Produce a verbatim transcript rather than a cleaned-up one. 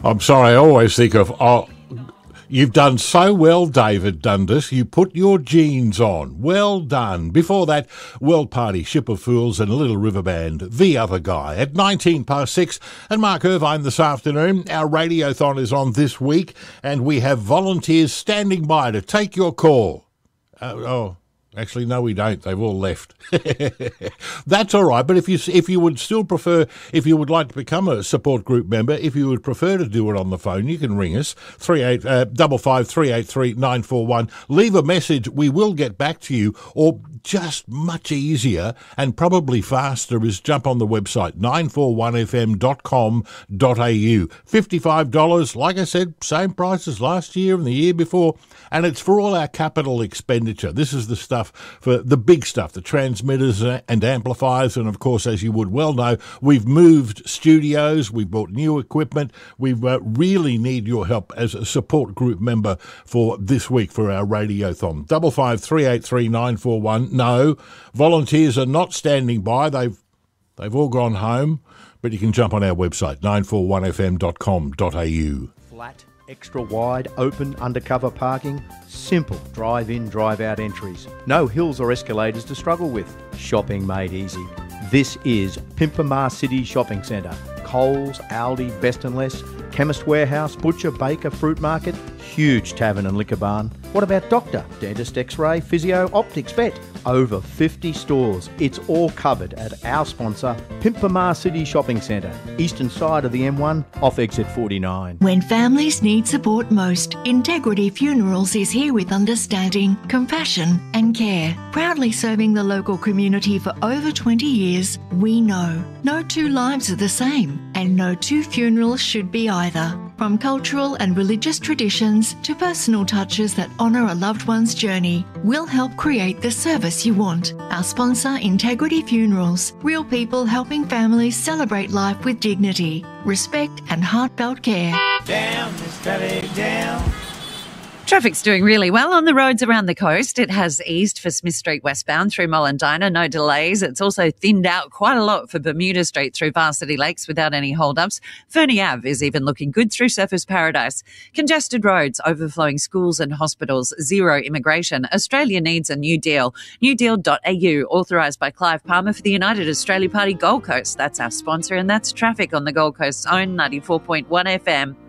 I'm sorry, I always think of, oh, you've done so well, David Dundas. You put your jeans on. Well done. Before that, World Party, Ship of Fools and Little River Band, The Other Guy. At nineteen past six, and Mark Irvine this afternoon. Our radiothon is on this week, and we have volunteers standing by to take your call. Uh, oh... Actually, no, we don't. They've all left. That's all right. But if you if you would still prefer, if you would like to become a support group member, if you would prefer to do it on the phone, you can ring us three eight uh, double five three eight three nine four one. Leave a message. We will get back to you. Or just much easier and probably faster is jump on the website nine four one f m dot com dot a u. fifty-five dollars, like I said, same price as last year and the year before, and it's for all our capital expenditure. This is the stuff for the big stuff, the transmitters and amplifiers, and of course, as you would well know, we've moved studios, we've bought new equipment. We uh, really need your help as a support group member for this week for our radiothon. Double five three eight three nine four one. No, volunteers are not standing by. They've they've all gone home, but you can jump on our website nine four one f m dot com dot a u. Flat, extra wide, open, undercover parking. Simple drive-in, drive-out entries. No hills or escalators to struggle with. Shopping made easy. This is Pimpamar City Shopping Centre. Coles, Aldi, Best and Less, Chemist Warehouse, Butcher, Baker, Fruit Market, huge tavern and liquor barn. What about doctor, dentist, x-ray, physio, optics, vet? Over fifty stores. It's all covered at our sponsor, Pimpamar City Shopping Centre, eastern side of the M one, off exit forty-nine. When families need support most, Integrity Funerals is here with understanding, compassion and care. Proudly serving the local community for over twenty years, we know no two lives are the same and no two funerals should be either. From cultural and religious traditions to personal touches that honour a loved one's journey, we'll help create the service you want. Our sponsor, Integrity Funerals, real people helping families celebrate life with dignity, respect and heartfelt care. Down, Miss Kelly, down. Traffic's doing really well on the roads around the coast. It has eased for Smith Street westbound through Mullendina, no delays. It's also thinned out quite a lot for Bermuda Street through Varsity Lakes without any hold-ups. Fernie Ave is even looking good through Surfers Paradise. Congested roads, overflowing schools and hospitals, zero immigration. Australia needs a new deal. new deal dot a u, authorised by Clive Palmer for the United Australia Party Gold Coast. That's our sponsor, and that's Traffic on the Gold Coast's own ninety-four point one F M.